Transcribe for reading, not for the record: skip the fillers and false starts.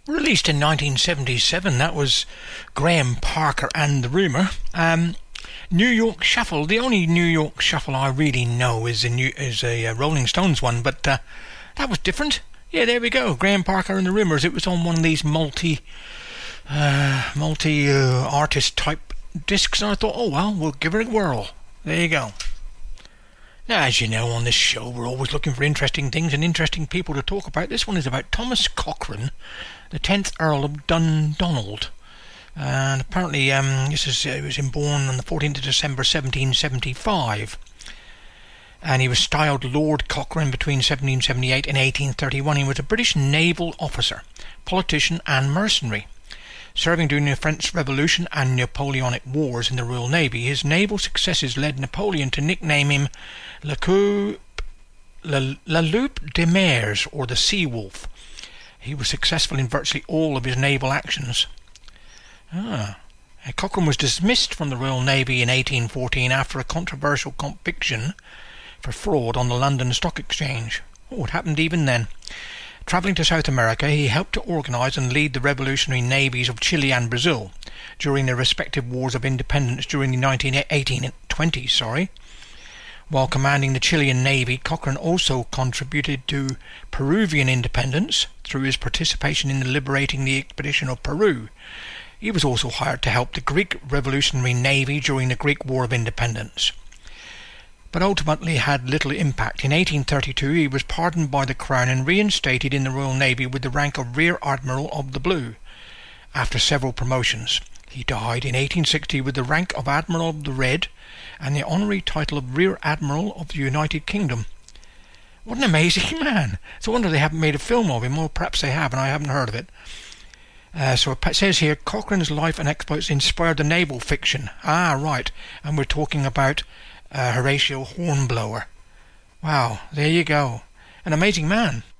Released in 1977, that was Graham Parker and the Rumour. New York Shuffle. The only New York Shuffle I really know is a Rolling Stones one, but that was different. Yeah, there we go. Graham Parker and the Rumours. It was on one of these multi artist type discs, and I thought, oh well, we'll give it a whirl. There you go. Now, as you know, on this show we're always looking for interesting things and interesting people to talk about. This one is about Thomas Cochrane, the 10th Earl of Dundonald. And apparently he was born on the 14th of December 1775. And he was styled Lord Cochrane between 1778 and 1831. He was a British naval officer, politician and mercenary. Serving during the French Revolution and Napoleonic Wars in the Royal Navy, his naval successes led Napoleon to nickname him La Loupe de Mers, or the Sea Wolf. He was successful in virtually all of his naval actions. Cochrane was dismissed from the Royal Navy in 1814 after a controversial conviction for fraud on the London Stock Exchange. It happened even then. Travelling to South America, he helped to organise and lead the revolutionary navies of Chile and Brazil during their respective wars of independence during the 1920s. While commanding the Chilean Navy, Cochrane also contributed to Peruvian independence through his participation in liberating the expedition of Peru. He was also hired to help the Greek Revolutionary Navy during the Greek War of Independence, but ultimately had little impact. In 1832 he was pardoned by the Crown and reinstated in the Royal Navy with the rank of Rear Admiral of the Blue. After several promotions, he died in 1860 with the rank of Admiral of the Red and the honorary title of Rear Admiral of the United Kingdom. What an amazing man! It's a wonder they haven't made a film of him, or perhaps they have and I haven't heard of it. So it says here, Cochrane's life and exploits inspired the naval fiction. Right, and we're talking about Horatio Hornblower. Wow, there you go. An amazing man.